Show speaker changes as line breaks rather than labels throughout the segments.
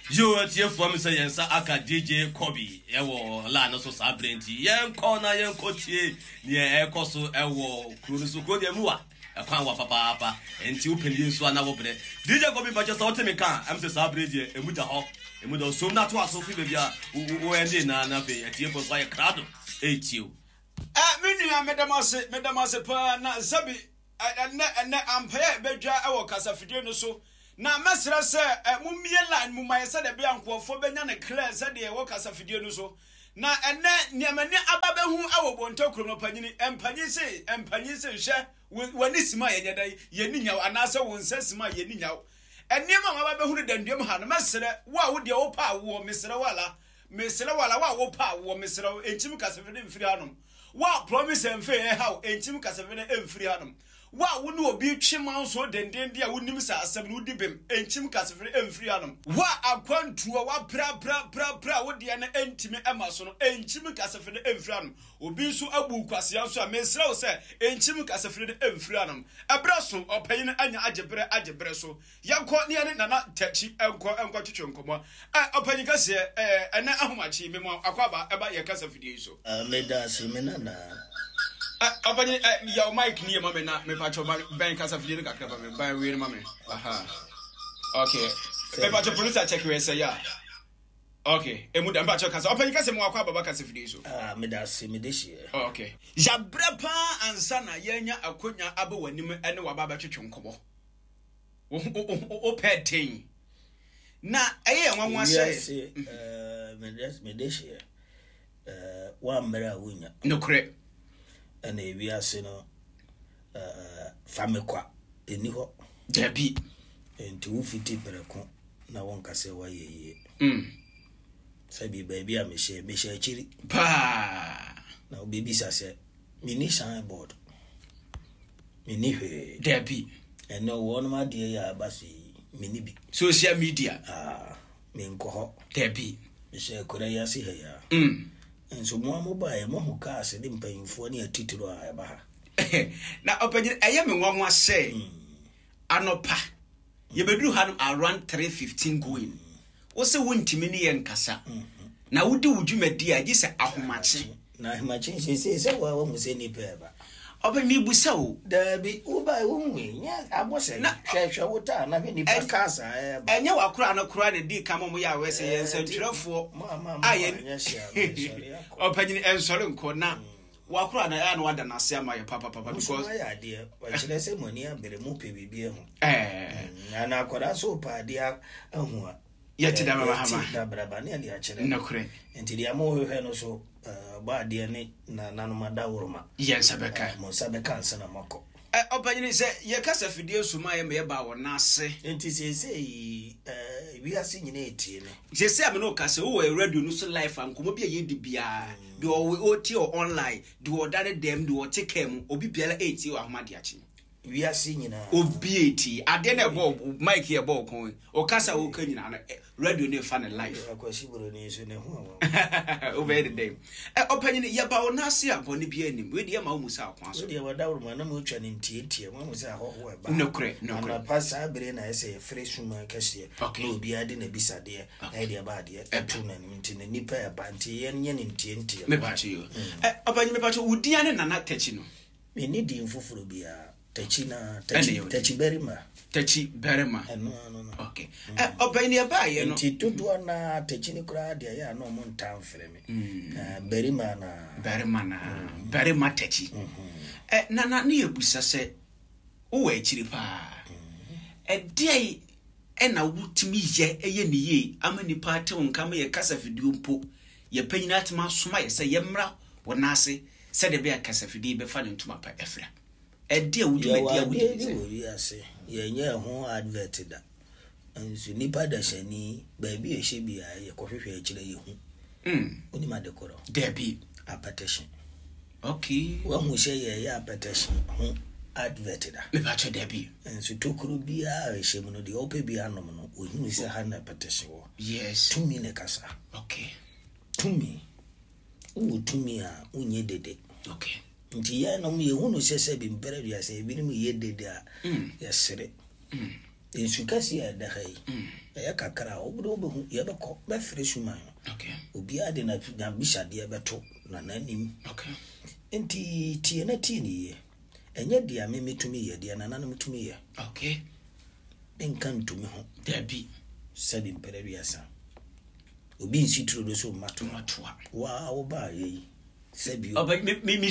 Yo tie fo me say yensa aka DJ Kobe ewo la no so sabrenti yen ko na yen ko tie ne e ko so ewo kru so ko de muwa e kwan wa papa enti upeni nso ana wo bre DJ Kobe ba just what me kan am say sabrenti e muja ho e muda so na to aso fi be bia wo ende na be e tie fo so ya krado e tio
menu ya medamase pa na zabi na ampaya bedwa ewo kasafidie no so na mesra se mumie line mumayesa de bia nkofo benya ne clear se de wo kasafidie no so na ene niamani ababehu ewo bontakuro no panyini empanyi se hwe wani sima ye nyadai ye ni nyaw anase wonsa sima ye ni nyaw eniema ababehu ne danduam ha na mesra wo de wo pa wo mesra wala wa wo pa wo mesra enchim kasafidie mfiri anom wa promise emfe how enchim kasafidie emfiri anom wa woni obi twema so denden dia wonim sa asem no dibem enchim kasefre emfiri anom wa akwantuo wa bra wo dia na entimi emaso no enchim kasefre emfiri anom obi nso abu kwase so a mesra wo se enchim kasefre emfiri anom ebra so opanyin anya agebre so yanko ne ne nana tachi enko twetwe nkomo opanyin kase ene ahomachi memo akwaba eba ye kasefidie so
meda seminana
Abanye your mic near mama na me pacho ben kasa fili ka kraba me ban we mama aha okay me pacho producer check we say ya okay emu da pacho kasa open kasa mu akwa baba kasa fili so
me da se me de hie
okay jabre pa ansa na yenya akonya aba wanim ene wa baba twetwe nkobo o petin na eye nwanwa say
me de hie wa mera wunya
no kre
and we are saying, Famekwa, any ho,
Debbie,
and 250 per con, now one can say why ye. Sabi baby, I may share chili.
Pa
now, babies, I said, Mini shine board. Mini
Debbie,
and no one, my dear, Bassi, Mini
social media.
Min coho,
Debbie,
Michelle Korea see her. And so more mobile, more cars, and in paying for near titular.
Now, open it. I am one more say, Anopa. You better have around 3:15 going. What's a winter mini and cassa? Now, would you make dear? This a ahomachi.
Now, my change says, well, almost any pair.
Open me buso.
There be Uba Umi. Yes, I was saying, Shawota, nothing in casa.
And you are crying a cry, and come on, we are saying, and said, for
Mamma,
yes, open and sorry, corner. Walk around and one and I say, my papa, because
my idea, but should I say money and be removed, baby? And I could also padia. Yet, Brabani, actually, no credit. And the Amo so bad dear Nanoma.
Yes, Abeka,
Monsabeka, Sanamoko.
Open say, your casa video to my meba or nasi.
And to say, we are singing 18.
They say, I'm no casa who are ready to no life and come be a yedibia. Do we OT or online, do or daddy them, do or take him, or be Piala 80 or Madiachi. We are singing of BAT. I didn't go Mike here ball coin or Casa Okan radio near fun and life. Obey the day. Opening Yaba Nasia Bonibian with your Mamusa.
They were down one much and in tea. One was a
no credit, no
pass. I brain, I say, fresh from my cashier. Okay, be adding a bisadia, idea bad yet, a tune and in a nipper, banty, and yen in TNT. Me patch you. Upon me patch would Diana not touching. Me need the info for beer. Techi berima. No.
Okay. Open nearby, and
Tito na techini crowd, ya no moon town for me. Berimana. Berima techi. Nana near Busa said, oh, chiripa. A day and a wood to me, ye, a many party on come a casa video po. Ye pay not my smile, say yemra, when Nasi said a bear casa video be falling to my efra. A dear would you say, yeah, home adverted that. And so Nipa da Shani, baby, she be a coffee actually. Only my decor.
There be
a petition.
Okay,
one will say, yeah, petition, home adverted that.
Me patch there be.
And so to could be a shame on the open be anomaly, with whom is a hand petition.
Yes,
to me, Necasa.
Okay,
to me. Oh, to me, unye did it.
Okay.
Nti ya no me hunu sese bi mpere dia se bi ni ye dede a ya sere
Insukasi ya da hai. Ya kakra obo hu ye beko be fresh man.
Okay.
Obi ade na bisha de beto na nanim.
Okay.
Enti tie na tie ni ye. Enye dia me metumi ye dia na nanom metumi ye.
Okay.
Enkan tumi ho.
Dabi.
Sabi mpere biasa. Obi nsi turo do so mato. Wa wo ba ye. Sabi.
Oh, but me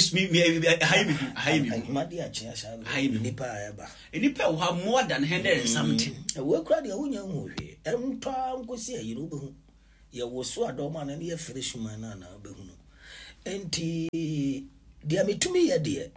high me.
Madi a chia sha.
High me
Nipa ya ba.
Nipa will have more than 100 something.
We kra de wonya hu hwe. Empa nkosi ayi no be hu. Ye wo so adoma na ye fresh man na na be hu no. Enti dia metumi ye de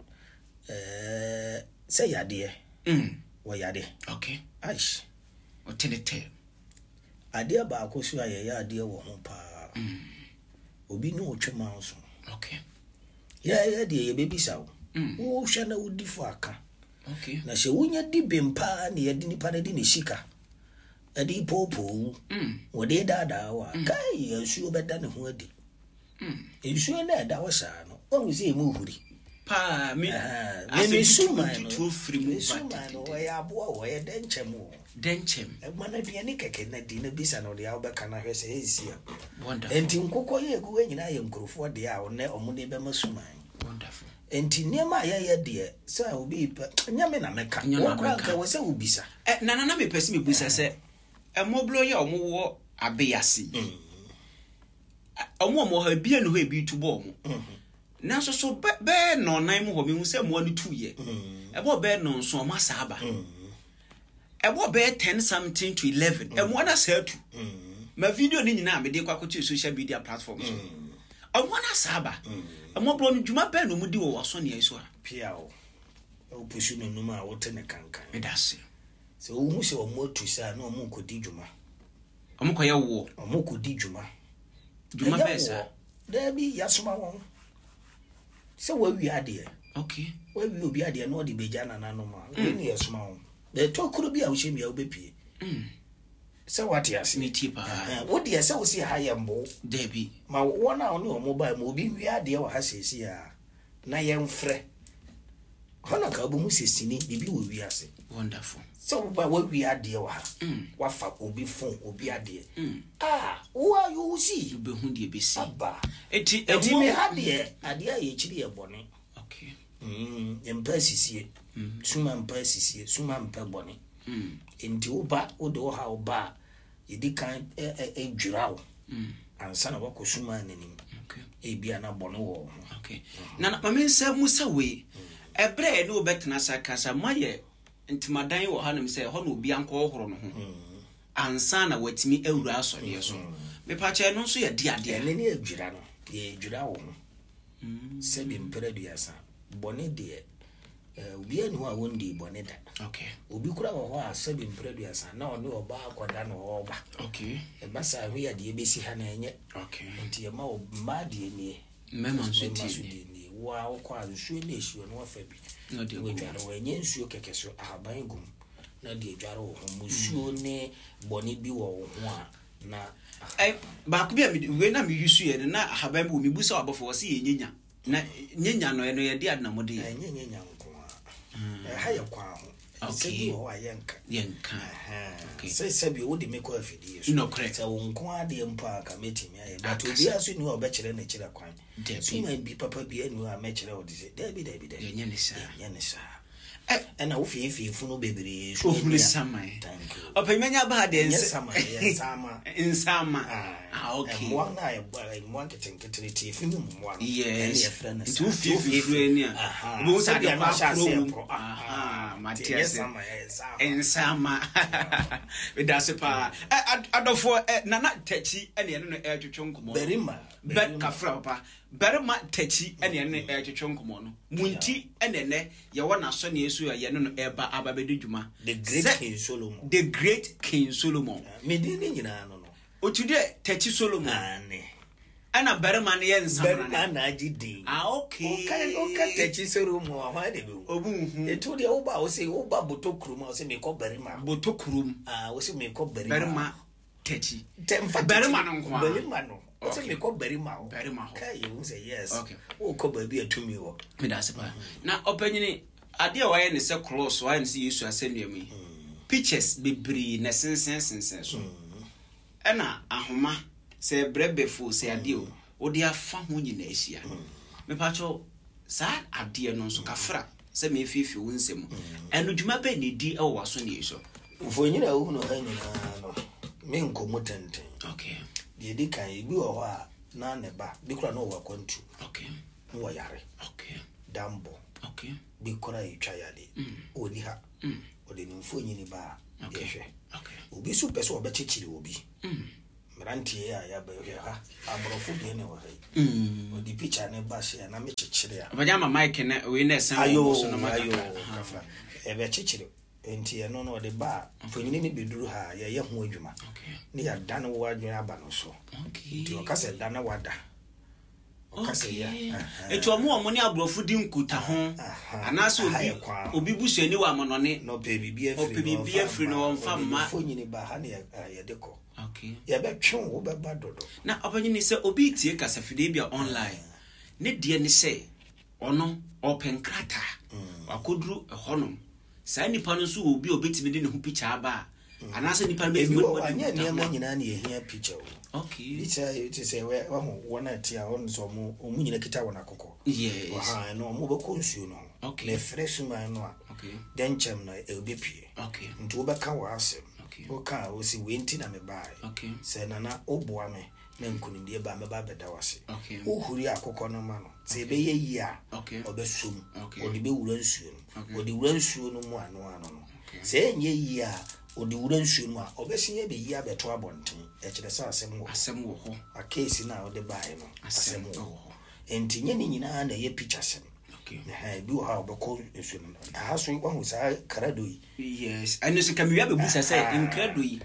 say ya de. Wo ya de.
Okay.
Aish.
O tenete.
Ade ba akoso aye ya de wo ho pa. Obi no twema nso.
Okay.
Ya de ye bebisa wo. Wo hwa na wodi fo aka.
Okay.
Na she wonya di bempa na ye di nipa na di ne shika. Adi popo. Wo de dada wa. Kai ensu obeda ne ho adi. Ensu na da wo sha no. Wo se mu huri.
Pa me
suma
to free move.
Suma no we abo wo ye denchem. Mana biani keke na di na bisa no de awbeka na hwese esia.
Wonderful.
Enti nkokọ ye egu nyina ye nkrofo de a one omude be masuma.
Wonderful.
Enti niema ye de se obi pe nyame na meka. Wo kra ka wo se ubisa.
Na me pesi me busa se emoblo ye omowo abeyasi. Omo ha bia no ha bi tubo omo. Na so be no nan mo ho me hu se mo anu tuye. Ebo be no so omo asaba. Ebo be 10 something to 11. E mo na say tu. Ma video ni nyina me de kwakoto social media platforms. E mo na saba. E mo bro no djuma be no mu di wo waso ne yeso a.
Pia o. O pusu no numa a wote ne kankan.
Me da se.
Se o mu se o mo tu sa na o mu kodi djuma.
O mo koye wo.
O mo kodi djuma.
Djuma be sa.
Da bi yasoma won. Se wa wi ade.
Okay.
Wa wi obi ade na o di beja na nanu ma. Ni yasoma won. The tokuru bi a wo shemi a wo bepie. Se what yas
me tipa.
Wo de se wo si hayambo.
Debi.
Ma wona oni o mobile mo bi wi ade wa ha sesi a na ye mfre. Hona ka bu mu sesini bibi wo wi ase.
Wonderful.
So ba wo wi ade wa ha. Wa fa obi phone obi ade. Who are you see?
You be hu de be see.
Aba.
Eti
me ade a ye chiri ye bone.
Okay.
Empa sisie. Suma mpa sisie, suma mpa bone. Enti oba odo ha oba yedi kan dwirawo. Ansa na wakosuma nanim.
Okay.
Ebia na bone wo.
Okay. Na ma me nsa musa we. Ebre no betena sakasa maye ntimadan wo ha nem se ho no obi anko horo no ho. Ansa na watimi awura asode so. Me pa che no so ye de ade.
Ene ne adwira no. Ye dwirawo. Se bi mpere duasa. Bone de obi anu a wondi bone da.
Okay.
Obi kura wo ho a se bi mpere duasa na oni oba akoda no oba.
Okay.
E basa hu ya de besi ha na enye.
Okay.
Nti e ma o ma de nie.
Mema nso ti.
Wa okwa nsuo na ehio no afa bi
no de
we dware we nye nsuo keke so ahaban gum na de dware wo ho musuo ne bone bi wo ho a na
ba ko bi we na me yusu ye na ahaban bi wo mi busa abofo wo se ye nyenya na nyenya no ye de ad na mode ye
nyenya nko a ha ye kwa ho
okay
wo ayenka
okay
se bi wo de me ko afidi so
no correct
se wo nko ade mpa ka metimi aye but obi aso ni wo be kire na kire kwan so ma bi papa bi anu a me kire wo de se da bi
nya ni sa
na wo fi funu bebre
so huli samai opemenya ba de
sama okay mo na e gba mo nketenketiri ti fi mu mo no
yes tu fi ni a bo sa de ma pro Matias ensama we da se pa adofo nana tachi ene no twetwe nkomo
berima
kafra papa berima tachi ene no twetwe nkomo no munti ene ye wona so ne yesu ye no eba ababedi dwuma
the great king solomon medini nyina no
otude tachi solomon ana berima ne ye nsama
berima na agidi
okay
okay tachi solomon ama de be
obu
etu de wo ba wo se wo ba botokurum wo se me ko berima
botokurum
wo se me ko berima
tachi
temfa
berima no nko
berima no wo se me ko berima
kai
you say yes wo ko ba bi atumi wo
me da se pa na opanyini ade a waye ne se cross waye ne se yesu asenua mi pictures bebree na sensen so ena ahoma se brebefo se ade o odi afa ho nyina ahia me pacho sa ade no so kafra se me fifi wonsem eno dwuma be ne di e wo so ne so
mfo nyina wo no ha nyina no me nkomo tenten
okay
de di kan ibi wo ho a na ne ba bi kura no wa kwantu
okay
no wa yare
okay
dambo
okay
bi kura itwa yale oni ha odi ni mfo nyini ba yehwe
okay
obi su pese obechichiri obi mrantie ya ba yehwe ha abrofo bi ne wa hai odi picture ne ba se na me chichiri ya
abanya ma mic ne we na sen
ayo
so na ma
kafra ebe chichiri enti no no de ba mfo nyini ni beduru ha ye ho adwuma
okay
ni ya dan wo adwuma aba no so
okay
ti o ka se dan na wada
okay eto omo ne abrofo di nkuta ho anaso obi busuani wa amonone
no pe bibia free
no mfa ma
fo nyini ba ha ne ye de ko
okay
ye be twen wo be ba dodo
na obanyini se obi tie kasafide bia online ne de ne se ono open krata akoduru honom sa nipa no so obi obetimi de ne ho picture aba anase nipa no betimi
wo anya ne ma nyina ne ye hia picture
okay
picture it is we ho wona tia on so mu nyina kita wona kokko
yes
ha no mu be konsuo no
okay
le fresh man no
okay
den chem no e obi pie
okay
nti wo be ka wa asem
okay
wo ka wo si wenti na me bae
okay
se nana oboa me na nkunimdie ba me ba beda wase
okay
wo huri akokko no ma no se be ye yi a
okay
obesum
okay
odi be wura nsuo no odi wura nsuo no mu ano no se enye yi a odi wura nsuo no a obesinye be yi abeto abonten e kire sa asem wo
ho
a case na odi bae no asem wo
ho
enti nye ni nyina na ye picture sem
okay
bi wo ha obeko nsuo no aha so wa hu sa karado yi
yes anu se kamia be busa say incredible yi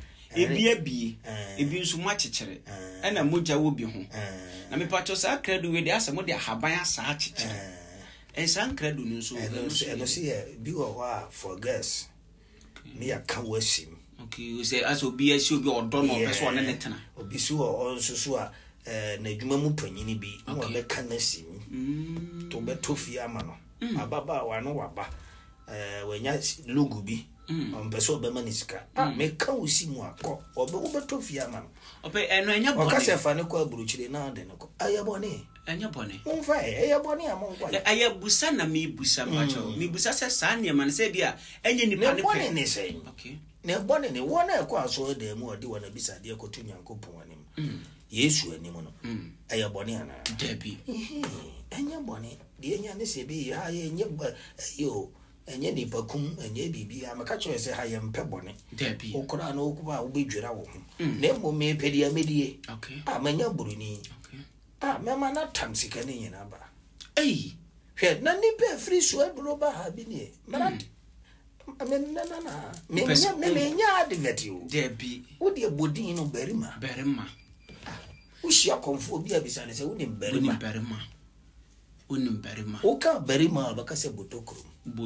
ebi nso mu achichere ena moja wo bi ho na me pacho sa credo we de asemo de haban asa achichere san credo nso
eno se bi wo ho for gas me ya ka wasim
okay we say as obi asi obi odo no person ne netena
obi si wo onso so a na adwuma mu panyini bi wo be ka na sim to be tofi ama no ababa wa no waba wenya logo bi ampeso be manisika me ka usi mu akọ obe wo beto fia ma
ope eno enya bone
o ka se fa ne ko aburuchire na de ne ko aya bone
enya bone
mfa aya bone amon kwa
aya busa na me busa pacho me busa se sa ne man se bia enya nipa ne
bone ne se
okay
ne bone ne wona e ko aso de mu odi wona bisa de ko to nyankopon anim yesu anim no aya bone ana
debi
enya bone de enya ne se bi ha ye enya yo enye ni bakum enye bibi amaka cho se ha ye mpebone
debi
okura na okuba obedwira wo ho na mo me pedi amedie
okay
amanya buruni
okay
mema na tamsika ni nyina ba
ei
hwe na ni pe free so aduro ba ha bi ni marad na me nya advert yo
debi
wo de bodin no berima wo shia konfo bi abisa ne se wo ni berima o ka berima ba ka se botokuru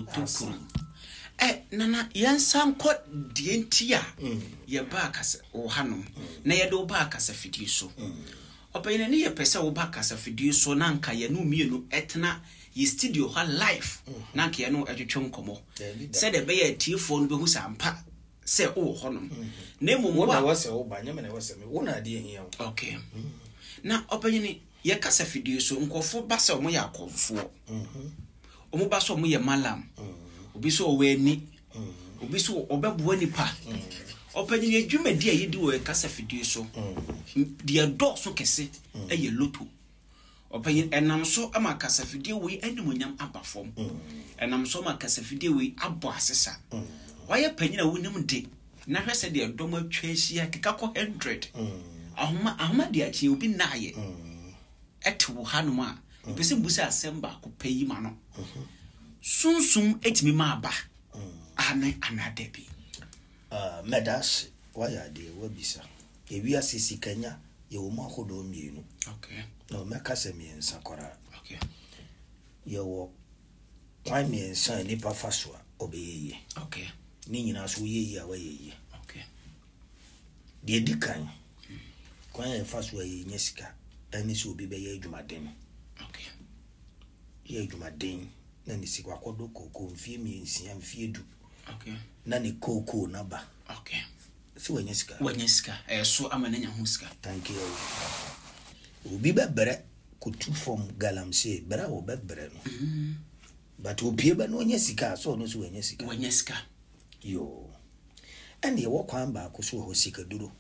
nana yansan ko dientia ye ba kasa o hanom na ye do ba kasa fidie so opayene ne ye pese wo ba kasa fidie so na nka ye no mienu etna ye studio ha live na nka ye no etwetwe nkomo se de be ye tiefo no be hu sampa se o honom na emu
wa wa se wo ba nyame na wa se me wo na de ehia
okay na opayene ye kasa fidie so nkofo ba se mo ya akofo omo ba so mo ye malam obi so oweni obi so obeboa nipa opanyin adwumadi ayedi wo kasa fidie so dia do so kese eye loto opanyin enam so ama kasa fidie we animonyam abafom enam so ama kasa fidie we abo asesa waya panyin a wonim de na hwese de dom atwa ahia keka ko 100 ahoma de achi obi naaye eto hanom a pese mbusa asemba ko payi ma no sunsum etimi ma ba ane anadebi
medas waya de wabisa ewi asisi kanya ye wo ma hodo mienu
okay
no meka se miensa kora
okay
ye wo kwa miensa ni pa faswa obeyeye
okay
ni nyina so yeye awayeye
okay
de dikan kwa ye faswa ye nyesika ani so obi be ye adwumaden
okay
ye adwumaden na ni sikwa kodo koko mfie miensia mfie du
Okay.
Na ne koko na ba.
Okay.
Si wanyeska.
Wanyeska. So amananya huska.
Thank you. Obi bebere kutu from galamsey bra wo bebere no. But opie ba no wanyesika so no so wanyesika.
Wanyeska.
Yo. And ye wo kwan ba ko so ho sika duro.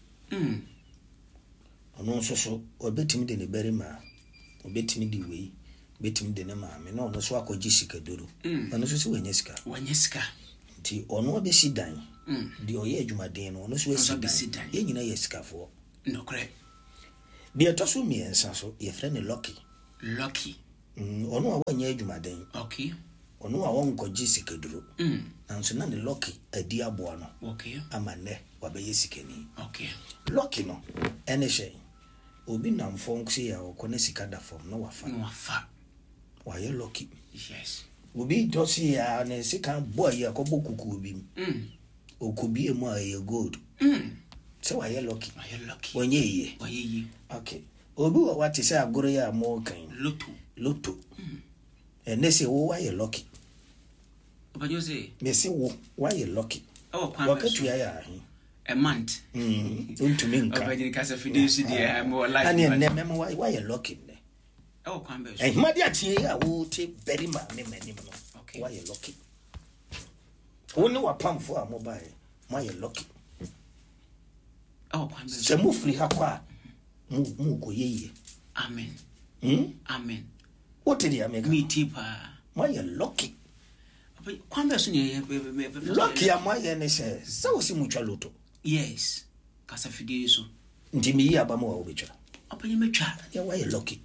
Ono so obetimi de ne berima. Obetimi de wei. Betimi de ne maame no no so akoji sika duro. Ono so wanyesika.
Wanyeska.
Ti ono obesi dan. Di oye adwumaden no ono so asi dan. Ye nyina yesikafo.
No correct.
Bi etoso miensa so ye frɛ ne Lucky.
Lucky.
Ono a wanya adwumaden.
Okay.
Ono a wonkoji sika duro. Nanso na ne Lucky adi aboa no.
Okay.
Amane wabeye sikani.
Okay.
Lucky no ene hye. Obi nam fonksi ya okone sika da form no wafa.
No wafa.
Waye Lucky.
Yes.
Obi dosi ya ne sika boy ya kobo kuku obi. Okubi emu aye gold. So waye Lucky.
Waye Lucky.
Wanye ye.
Waye ye.
Okay. Obi wa wati say agoro ya mo kan. Loto. Ene se wo waye Lucky.
Obajo say.
Me se wo waye Lucky.
Oh, kwa.
Wakati ya
a month.
Untumi nka.
Obajo kasa fidensi dia mo life.
Ani ene memo waye Lucky ne.
Oh, kwa mbe.
Eh himadi atie ya wo te very ma me mani no.
Okay.
Waye Lucky. Woni wa pamfo a mobile. Waye Lucky.
Oh, kwa mbe.
Se mu free ha kwa. Mu ko yeye.
Amen. Amen.
What did you make?
Me tipa.
Waye Lucky.
Kwa mbe so ne
Lucky am waye ne se. Se wo si mutwa loto.
Yes. Kasa fidie so.
Ndimi yi aba mo wa obetwa.
Opanyi metwa.
Ya waye Lucky.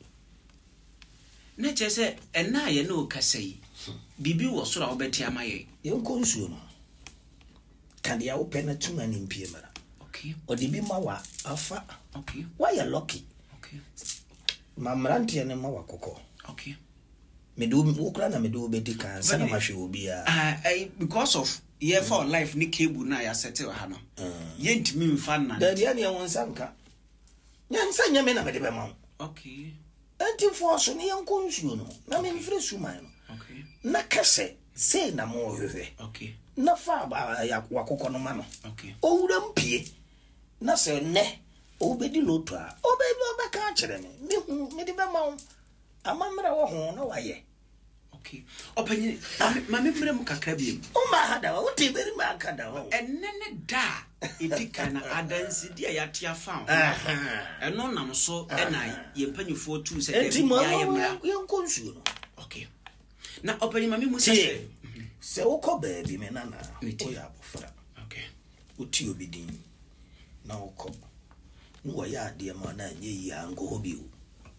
Na chese ena ye no kasa yi. Bibi wo so ra obeti amaye.
Ye nkonsuo no. Kande ya open na tuma ni mpie mara.
Okay.
Odibi ma wa afa.
Okay.
Waye Lucky.
Okay.
Mamrantie ne ma wa kokko.
Okay.
Medu ukra na medu obedi kan sana mahwe obi a.
Because of year for life ni cable na ya settle ha no. Ye ntimi mfa na.
Da dia ne won sanka. Nyansa nyame na mede be ma.
Okay.
Enti force ne yankonsuo no. Na me mfre suman no.
Okay.
Na kase say na mo hwehwe.
Okay.
Na fa ba ya wakokɔ no ma no.
Okay.
Owura mpie. Na se ne obedi loto a. Obeka kyere me. Me de be ma wo. Amamra wo ho na waye.
Okay. Opanyi mame frɛ mu kakra biem.
O ma hada wo te beri ma kada wo.
Enene da edika na adansi dia ya tia fa. Eno nam so na ye mpanyifo tu se
enti ma ye nkonsuo no.
Okay. Na opanyi mame mu se
se wo kɔ baabi me nana o ya abofra.
Okay.
Uti obidin na wo kɔ. Wo ya ade ma na nye yi ango hobi o.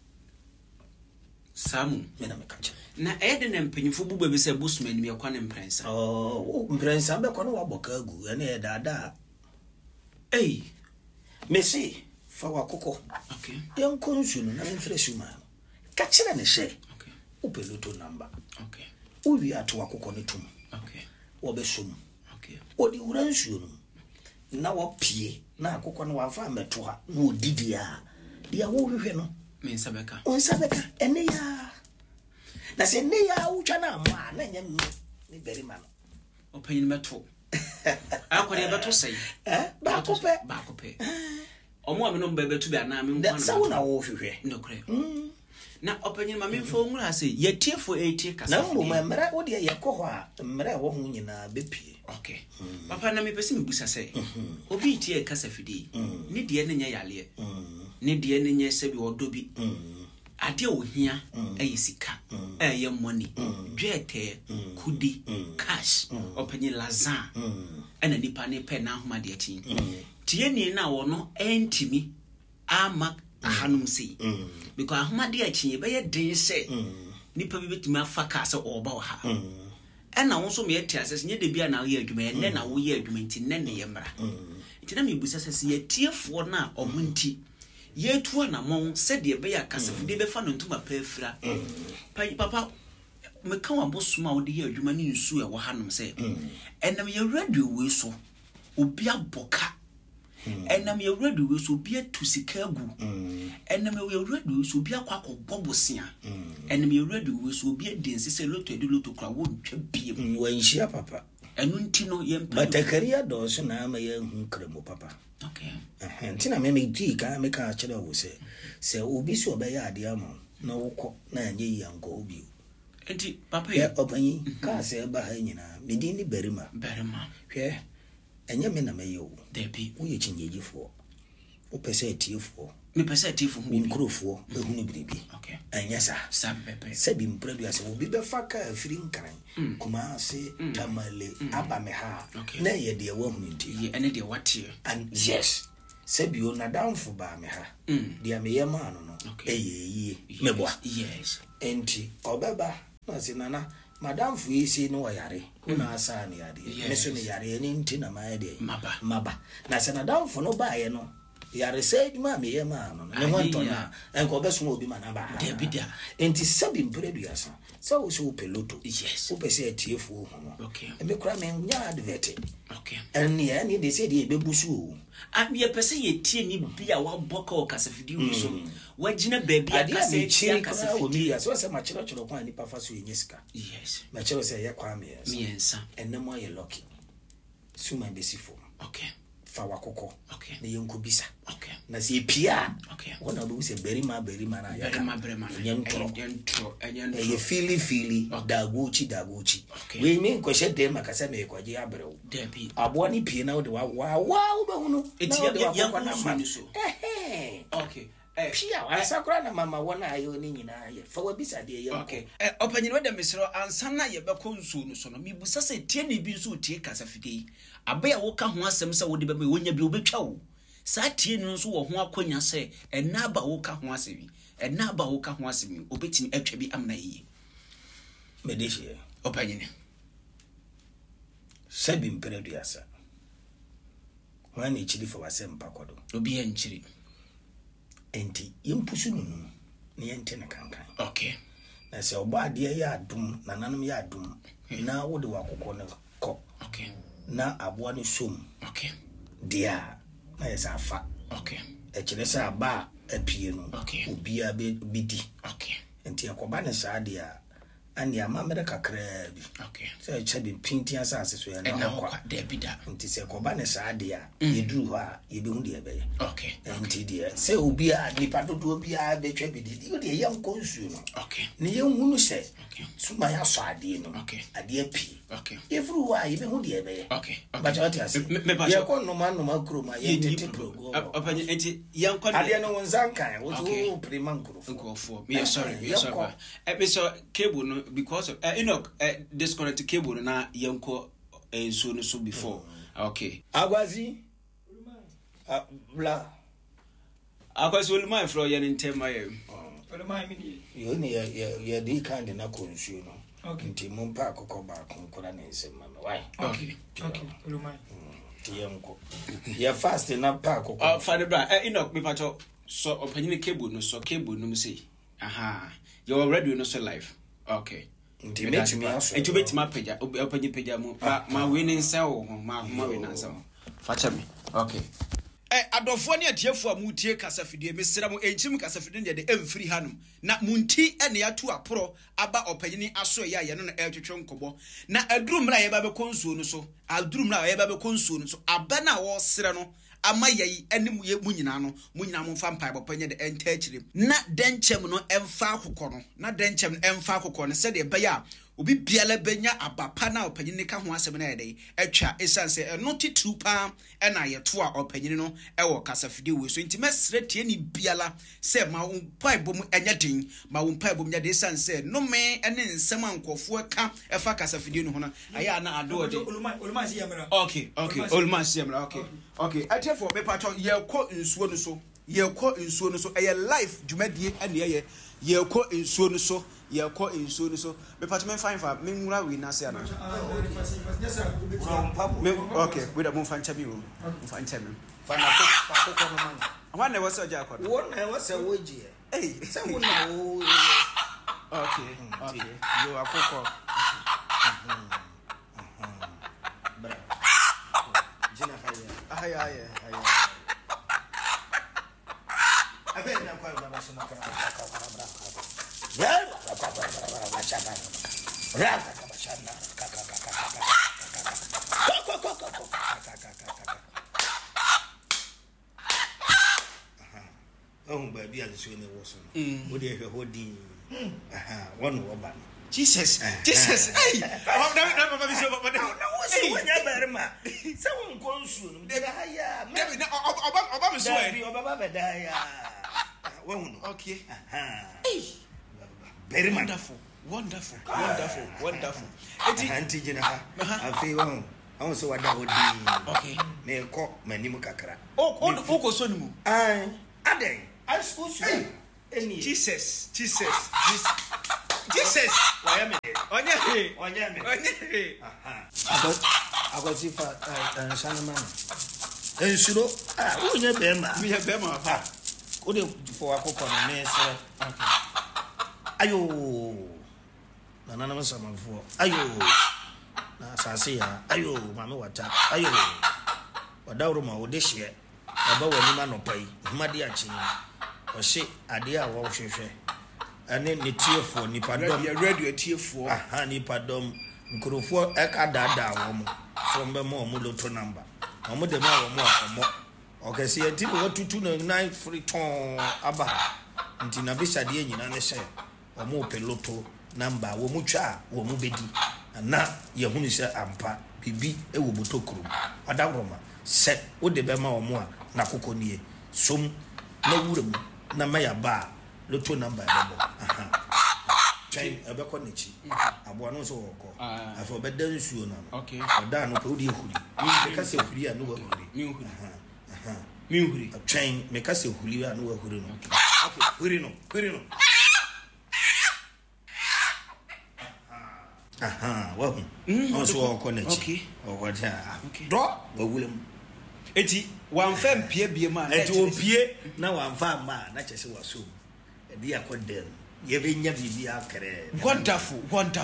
Samu
me na me kacha.
Na ede na mpanyifo bubu be se busman mi akwa ne mprensa.
Oh, mprensa be kɔ no wa boka agu ene e dada.
Ei,
Messi fa wa kokɔ.
Okay.
Yan konsu no na me fresh ma. Ka kyerɛ ne hye.
Okay.
O peloto number.
Okay.
O wi ato akokɔ no tum.
Okay.
Wo be som.
Okay.
O di wura nsuo no. Na wo pie na akokɔ no wa fa meto ha. Na odidi a. Dia wo hwehwɛ no.
Me nsabeka.
On sabeka ene ya. Na se ne ya utwa na ma na nya ni beri ma no.
Opanyin meto. Akwa ne beto sei.
Ba kopɛ.
Ba kopɛ. Omo ame no bebetu bi ana me nkwa
na. Sa wo na wo hwehwɛ.
No kre. Na opanyin ma me mfo nwura se yetiefo etie kasa.
Na mo mmara wo de yakɔ hɔ a mmara wo ho nyina bepie.
Okay. Papa na me pesi me busa se. Obi tie kasa fidi. Ni de ne nya yale. Ni de ne nya se bi odo bi. Ade ohia ayisika eye money dwete kudi cash openye lazan ena nipa ne pe na ahoma de atin tie ni na wo no entimi ama ahanum sei because ahoma de atin be ye den se nipa bi betimi afaka se oba wo ha ena wo so me eti asese nye de bia na wo ye adwuma enne na wo ye adwuma nti nenne ye mra nti na me busa sese ye tiefo na omunti ye tuwa na mon se de be ya kasafide be fa no ntuma pafira papa me kan wa bosuma wo de ye adwuma ni nsu e wo hanom se enam ye radio we so obi aboka enam ye radio we so obi atusika agu enam ye radio so obi akwakọ bobosia enam ye radio we so obi adense se loto edi loto kra wo ntwa biem
Wanhia papa
enu ntino yempa
batakaria do so na ama ye hu kremo papa
okay
ntina me di ka me ka kire wo se obi so be ya ade ama na wokọ na anye yanko obi
enti papa
ye opanyi ka se ba ha nyina me di ni berima hwe enye me na me yo
debi
wo ye chinyejifo wo pese atiefo
me pese atiefo hu
nkrofo ehunu biribi
okay
anya sa
sabepe
sabi mpradu ase obi be faka afiri nkran kuma ase tamale aba me ha na ye de wa hunu nti
ye ene de watie
and yes sabi o na downfo ba me ha de me ye ma no eye mebo
yes
enti obeba na se nana madam fu isi no yare una asa ne yare meso ne yare ni nti na ma de maba na se na down fu no ba ye no yare said ma me ye ma no ne wanto na enko beso obi ma na ba
de bida
enti sabi mpredu asa so wo so peloto
yes
wo pese atiefu ho
okay
e me kura me nya advert
okay
en ye ni de say de bebusu
ye pese ye tie ni bia wa boko kasafidi wo so wagina baby akase
tie kasafidi ya so se ma chiro kwa ni pa fa so yenyesika
yes
ma chiro se ye kwa me
yes
enemo ye lucky suma besifo
okay
fa wakoko
okay
na yenko bisa
okay
na se pia
okay
wona do se berima na ya
berima
nyentro
enyen
ye fili daguchi we mean ko shede makasa me kwaje abrew
debi
abo ni pie na wo de wa wo be hunu
eti ya kwa na so okay
pia asakura na mama wona ayo ni nyina ye fa wa bisa de ye
okay opanyin we de mesro ansa na ye be konsu no so no mibusa se tie ni bi so tie kasafide abaya wo ka ho asem se wo de be wonya bi obetwa wo sa tie no so wo ho akonya se ena ba wo ka ho asemi obetini atwa bi amna yi
medeshie
opanyin
sabi mperedu asa wani chili fa wasem pakodo
obi enchiri
enti yempusu nunu ne yente na kankan
okay
na se obo ade ya adum na nanum ya adum na wo de wakokọ na kọ
okay
na aboa ne som
okay
dia na yesa afa
okay
e kire sa ba apie no
okay
obi a bidi
okay
enti akoba ne sa dia ani amamere kakra bi
okay
se chabi pinti asase so ya na
kwa de bida
nti se koba ne sa dia yeduru ho a yebehu de ebe
okay
nti dia se obi a nipa dodo obi a betwa bidi yo de yam konsu no
okay
ne yehunu se
okay
suma ya so ade no
okay
ade api
okay
everu ho a yebehu de ebe
okay
but what you say ye ko no ma kroma ye tete progo
opanya enti yanko
ade no wonzankan wo to prima
nkrofo me sorry me so cable no because of Enoch disconnect cable na yanko so no so before okay
agwazi bla
akwazi olumai fro yan ntema ye
olumai mi
yo ni ya di kind na konsuo no okay nti mo pa akokọ ba konkora na nsema me why
okay olumai
tiyanko ya fast na pa akokọ
father bra Enoch me pacho so opanyine cable no so cable no me say aha you already no so live okay
nti metimi aso
enti betima pagya opanyi pagya mu ma we ne nsa wo ma we na nsa facha me okay
adofo ne atiefo a mutie kasafidie mesira mu enchim kasafidie de emfiri hanum na munti ene atu aporo aba opanyini aso ya ye no na etwetwe nkobo na adurumra ye ba be konsuo no so adurumra ye ba be konsuo no so aba na wo sere no ama yai anim ye munyina no munyina mo fa mpa bopanye de enta akire na denchem no emfa akokọ no na denchem emfa akokọ no se de be ya obi biala benya abapa na opanyini ka ho asem na yede atwa esanse eno titu pa na yeto a opanyini no ewo kasafide we so nti mesre tie ni biala se ma umpai bom enya den ma umpai bom nya de esanse no me ene nsem ankofo ka efa kasafide no ho na aya na ado de
oluma si yamra okay oluma si yamra okay atefo me pato ye ko nsuo no so eye life dwumadie ene ye ko nsuo no so me pato me fine fa me nwura we na se ana okay we da mo fan chabi wo fan chabi
fa na ko no man
wa na wasa ja ko
wo na wasa woji se wo na wo
okay yo akoko
jina haya abena kwa baba sema kana Oh, baby, I just really was. Would you have holding? One woman.
Jesus. Hey.
Someone calls soon.
Okay.
Very
wonderful.
Auntie Jenna, I feel also what that would be. Okay. May call my name Kakara.
Oh, focus on you.
I suppose you.
Jesus.
Why am I? I got if I Shannon. And should who you Bema? We have Bema. Could you for a cook on a mess? Ayo. None of some for. Ayo. Sasia. Ayo, Mamma, what up? Ayo. Wadauruma, this year. About when man pay. Madiachi. Or say, Adia, wash your share. And then the tier for Nipadom,
radio tier for
Nipadom, Kurufo, Ekadada, from the more Muloto number. Or more more. Okay, see a tip what to 299 free ton Abba. Until Navisa Dian and say, or more peloto number, Womucha, Womubedi, and now Yamunisa Ampa, Bibi, Ewubutokru, Adaroma, set with the Bema or more, Nakukoni, some no room, Namaya bar. Loto number Chain a beconici. I want also call. I forbid them soon. Okay. I done no hoodie. Because of Hulia no hoodie. Mewry. A chain make us a Hulia no hoodie. Okay. Hurino. Well, also connect. Okay. Or what? Okay. Draw, but William.
Eti, one fam Pierre be a man.
It will be now I'm fine man, not just was so. Dear Condem,
wonderful.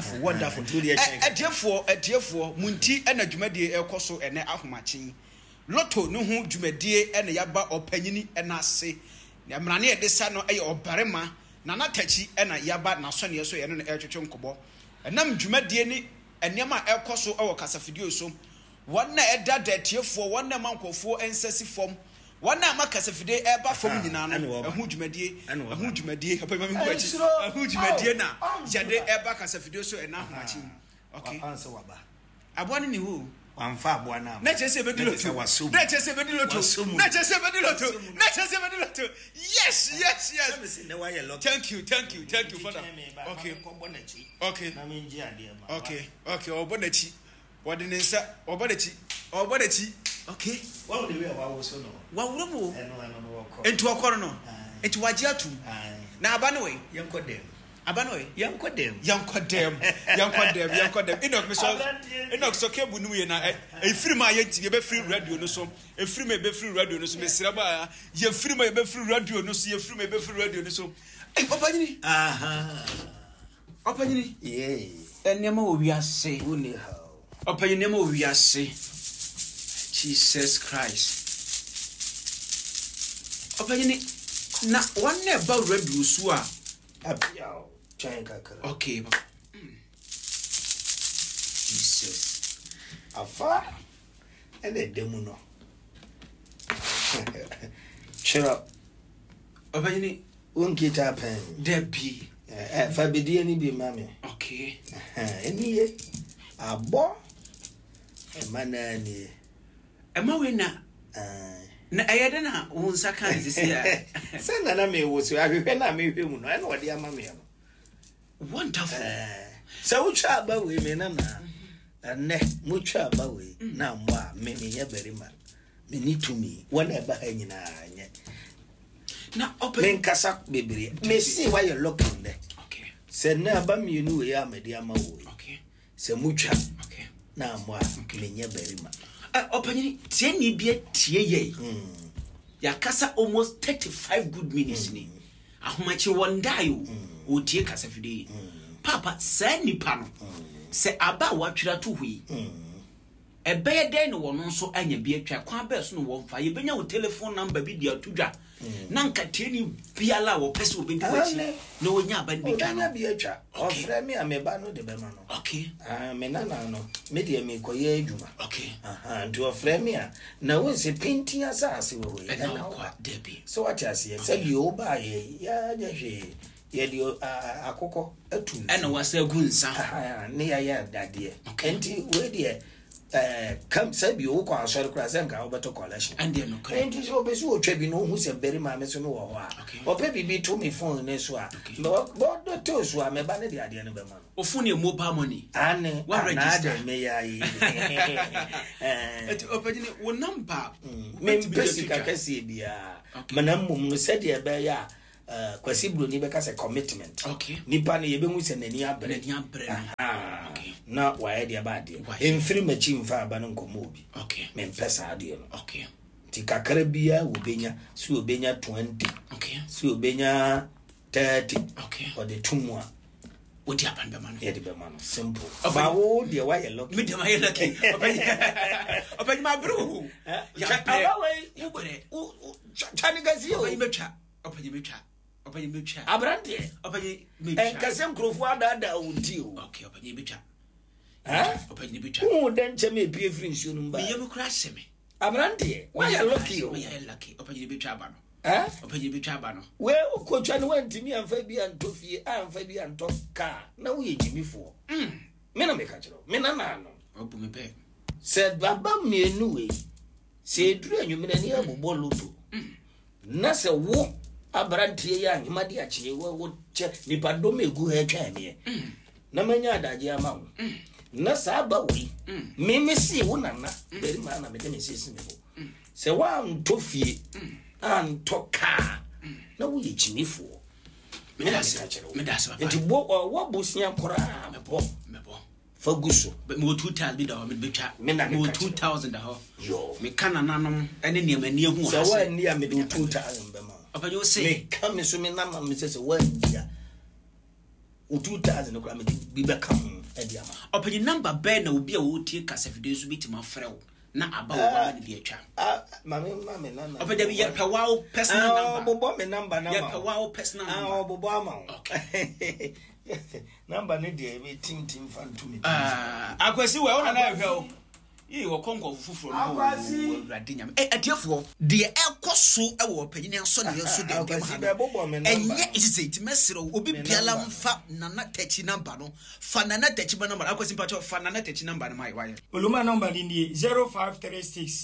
A dear for Munti and a Jumadi El Coso and Ahmachi. Lotto no who Jumadi and a Yaba or Penny and I say, Yamani de Sano or Barema, Nana Tachi and a Yaba Nasonia so and an Elchon Cobo. And Nam Jumadi and Yama El Coso or Casafidio. One night that dear for 1 month or 4 and sassy form. One night, my Cassafide ever from Dinana, a huge media, and a huge media, a huge mediana, Jade ever Cassafidoso and now matching. Okay, answer Waba. I want any who.
One far one now.
Let us say Bedillo was soon. Let us say Bedillo. Let us say Bedillo. Let us say Bedillo. Yes. Thank you, for that. Okay, or Bonetti. What didn't say? Or Bonetti. Okay.
What would we have also know?
What would move into a coroner? Into Wajiatu. Now, Banaway, young Codem. Abanoy, young Codem. Enoch, okay, Bunuina, a free my yet, you be free radio, no so, a free may be free radio, no so, Miss Rabba, you free may be free radio, no see a free may be free radio, no so. Opani, Opani, yea, and Nemo we are say, only how. Opani Nemo we are say. Jesus Christ. Opinion na one about red usua. Okay. Jesus.
Afa and a demono. Shut up.
Opinion
won't get up and
Debbie.
Fabidi any be mammy.
Okay.
Any a boy a man.
Emma winner. Na ayadana unsaka zisia.
Send na me wo so ahwehwe na me hwe mu no ene wode ama me no.
Wonderful.
So ucha ba we me na na mucha ba we na mwa me ya berima. Me ni to me one eba ha nyina anye.
Na open
men kasa bebre. Me see why you looking there.
Okay.
Send na ba me nu we ya me de ama we.
Okay.
Se mucha.
Okay.
Na mwa me nya berima.
Opinion, Tieni be Tie. Yakasa almost 35 good minutes. How much you want die? O take us every day. Papa, send me pano. Say about what you are to we. A bear then one also and you be a track. Quabers no one fire. You bring your telephone number video to drop.
nanka teni biala wo pese obi ndi wachi na onya aban bi ka no
bi atwa ofre me ameba no de bema no
okay
me nana no me de me koye adwuma
okay
nti ofre me a na wo se painting asase wo
e na kwa debi
so what you say say bi oba ye ya hwe ye di akoko atu
ena wasa gunsa
ne ya dade enti we de come say bi wo kwa sorry kra say nka obeto collection
and no kra
enti so be so otwa bi no hu se beri ma me so no wo ho a ope bi to me phone ne so a bo do to so a me ba ne de ade ne be ma
o phone e mobile money
ane
what register
me ya yi
eti opejini wo number
me pesi ka kase bia manam mum no se de be ya kwasi broni be ka se commitment nipa ne ye be hu se nani abre na why dia ba de emfiri machi mfa aba no nkomo obi me mpesa ade no ti kakara bia obenya si obenya 20 si obenya 30 or the tumwa
odi aban be man
ye de be man simple ba wo de wa ye lucky
me de ma ye lucky open ma bro
ya aba we chani gazi o
open metwa open metwa
abrante
open metwa
enkase nkrofo adada odi o
open metwa open metwa
den cheme pie free nsuo no mba
me yem crash me
abrante wa ye lucky o
we ye lucky open metwa ba no open metwa ba no
we okotwa ne wantimi amfa bi antofie amfa bi antoka na wo ye jimifo me na me ka kiro me na na no
obu me pe
said baba mienu we se duru anwumena ni abobɔ loto na se wo abrantie ya ahimade akyee wo che nipa dom egu ha atwa ne na manya adaje ama wo na sa ba we me si wo nana beri ma na me de me sisi me bo se wa ntofie antoka na wo ye chimifo me na se ka kyerɛ
me da se
nti wo bosia kora me bo faguso
but me 2000 bi da ho me betwa
me
2000 da ho
yo
me kana nanom ene niam ani ehu
ha se wa ni a me do 2000 be ma
opa yo say
me come so me na ma me say wa ndia o 2000 kora me bi be kam e dia ma
opa ni number be na obi a wo tie kasafide so bitima frɛ na aba wo ba ne bi atwa
mame na
opa da bi ye pa wa personal number
bobo me number na ma
ye pa wa personal number
bobo ama okay number ne de me tim fantum
akwasi we wona na hwe o yi wo konko fufuro no wo urade nyam atiefo de ekoso e wo panyini aso ne yeso de enye isise itimesero obi biala mfa nana tachi number no fa nana tachi number akwasi pacho fa nana tachi number no mai waye
oluma number ni 0536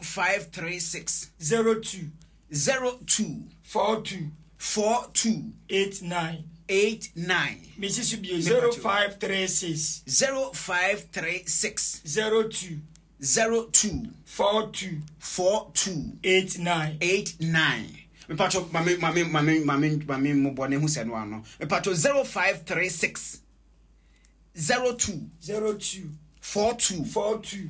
02 42 89 Mrs. Subio 0536 02 42 89
me pacho mami mobone hu se no ano me pacho 0536 02 42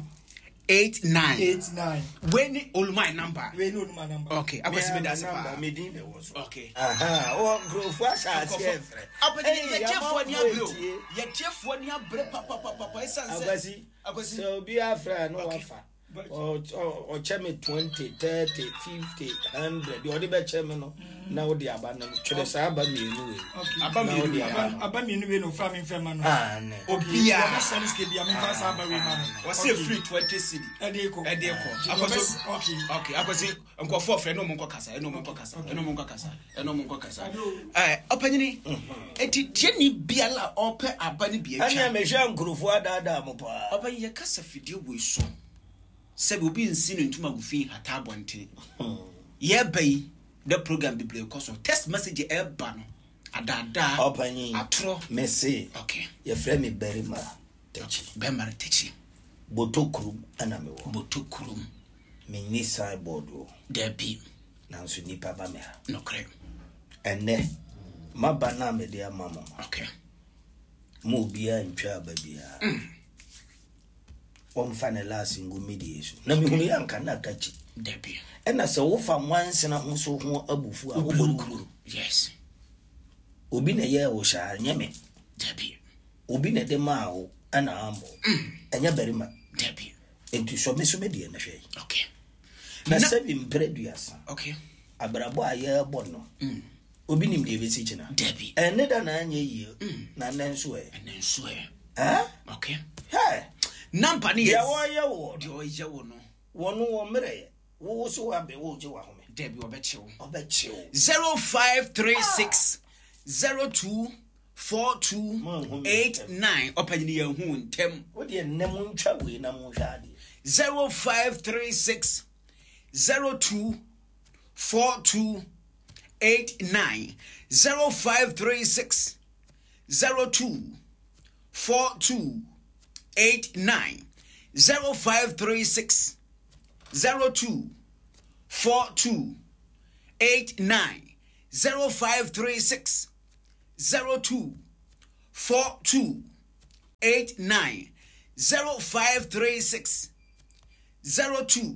89 when olumai number okay akwasi me das
number me din be was
okay
o grofo asase efre
apani ye tiefo ni abre papa esanse
akwasi so bi afra no wafa o cheme 20 30 50 100 the odi be cheme no na odi aba na twede sa aba mienu we
aba mienu we no fa me fema no
ne
obi a sense ke bia me fa sa aba we ma no
wase free 20 cedi
edeko
okay akwasi nkofo frɛ no mo nkɔkasa opanyini eti tieni biala opɛ aba ne bia twa
anya me hwa nkrofo adada mo pa
opanyini ye kasa fidie wo so sebe obi nsi no ntuma gufi hata abonte ye bai the program bible koso text message eba no adada
opanyin
atro
message
okay
ye frɛ me berima techi botokurum ana me wo
botokurum
me ni cyborg o
debi
nanso nipa ba me ha
no kre
enne maba na me dia mama
okay
mo bia ntwa ba bia omfane la singu mediation na me hunu yanka na kachi
debi
ena se wo fa mwanse na ho so ho abufu a wo borukuru
yes
obi na ye wo sha nyeme
debi
obi na de ma wo ana ambo enya berima
debi
enti so me so me de na hwe
okay
na sebi mpreduasa
okay
abrabo aye bono obi nim de besi china
Debbie
ene da na anya yi na nenso e
okay
hey
number ni
ya wo ye wo
de o ye wo no
wono wo mere wo so wa be wo je wa home
Debbie obechewo
0536
02 4289 opanyini ya hu ntem
wo de nem ntwa we na mo hwa ade
0536 02 4289 0536 02 4289 0536 02 4289 0536 02 4289 0536 02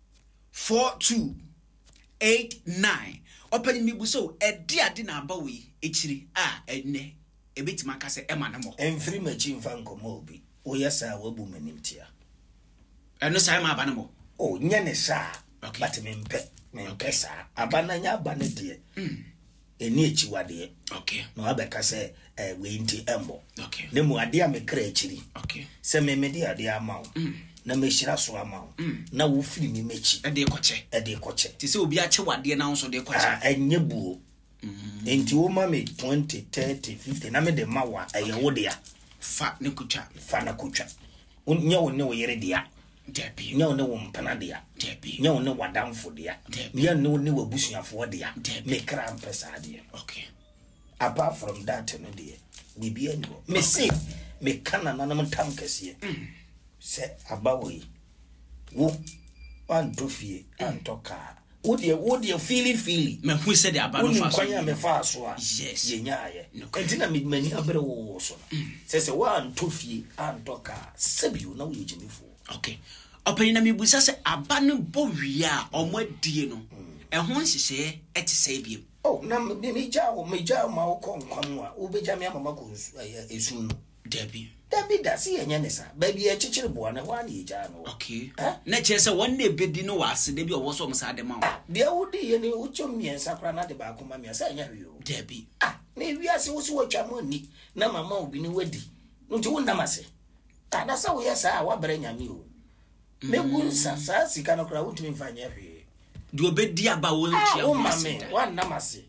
4289 opani mi buso edi ade na aba we echiri enne ebetima ka se ema na mo
emfiri machi mfa nkomo obi wo yesa wabu manimtia
eno sai ma aba na mo
o nye ne sa
okay.
But mempe sa abana nya abana de eni echiwade
okay
no abeka se we nti embo
okay
ne mu ade a mekra echiri
okay
se memedi ade amawo na mehira so amawo na wo firi mi mechi
ede koche ti se obi ache wade na nso de koche
enye buo enti wo ma me 20 30 50 na me de mawa eye wo de ya
fa ne kutwa
na kutwa nya wo ne wo yere de ya
Debbie
nya wo ne wo mpana de ya
Debbie
nya wo ne wadamfo de ya nya ne wo ne wabusuafo de ya mekra mpesa de
okay
apart from that no de we be anyo me say me kana na nam tam kese se abawe wo antofie antoka wo de feely
me hu se de aba no fa so
kwanya me fa so a
yes
yenyaye entina me mani abere wo so se wo antofie antoka sebiu na wo yejimifo
okay opani na me busa se aba no bo wi a omadie no ehon hihye eti sai biem
oh na me ja ma wo konkwan a wo beja me amama ko esu no
Debbie
da si yenye ne sa ba bi e chichiri bo na wa na eja no
okay na che se won na ebedi no wase de bi owo so msa de ma wo
de wodi ye ne ucho miensa kra na de ba akoma miensa nya wi o
Debbie
na wi ase wo si wo twa mo ni na mama obi ni wadi nti wo ndamase na sa wo yesa wa bere nyame o megun sa sika no kra wotumi mfanya hwe
de obedi aba wo ntia
wo mame wa ndamase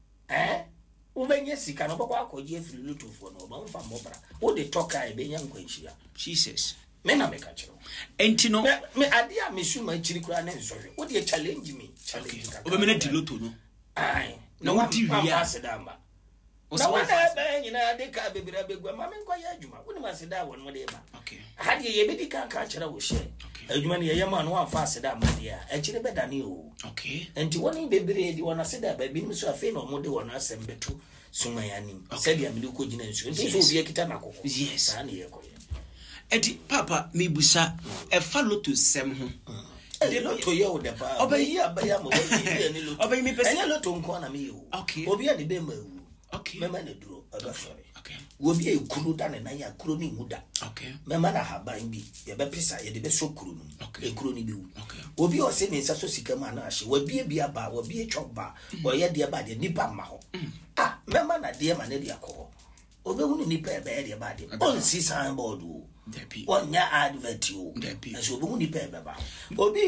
wo benye sika no bokwa akoje afiri lutofo no ba mfa mbobra wo de toka e benya nkwanhia
Jesus
me na meka chiro
enti no
me ade a mesuma chiri kra na nsohwe wo de challenge ka
obemene diloto no
ai
na wo di wi a
sedamba na wana ba nyina de ka bebira begwa mame nkwa ya adwuma woni maseda won mo de ba
okay
hade ye bedi ka chira wo hye adwuma ne ye ma no amfa sedamba de a chire bedane o
okay
enti woni bebire di wona seda ba bi nso afi na mo de wona asem betu sumayani sabi amili ko gina nsu nti so obi akita na kokko
yes
ani ye ko ye
edi papa me busa e fa loto sem ho
de loto ye o de pa obayi abaya mo obi ni loto
obayi me pese
enya loto nko na me ye o
okay
obi ani be ma wu
okay
mema na duro odo sorry
okay
obi e kuru da na ya kuru ni muda
okay
mema na haban bi ye be pesa ye de be so kuru no e kuru ni bi wu
okay
obi o se ni nsa so sika ma na ahye obi bi aba obi e choba o ye de ba de nipa ma ho mema na de ma na de akọ obi hu ni nipa e be de ba de on si sign board o
Debbie
on nya advert o
Debbie
so obi hu nipa e be ba obi